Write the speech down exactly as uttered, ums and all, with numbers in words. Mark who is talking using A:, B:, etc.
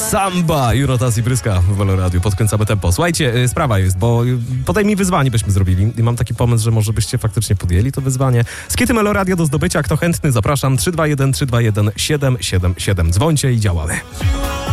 A: Samba i rotacji bryska w Meloradiu. Podkręcamy tempo. Słuchajcie, sprawa jest, bo podaj mi wyzwanie byśmy zrobili i mam taki pomysł, że może byście faktycznie podjęli to wyzwanie. Skity Meloradio do zdobycia. Kto chętny, zapraszam. trzy dwa jeden trzy dwa jeden siedem siedem siedem. Dzwońcie i działamy.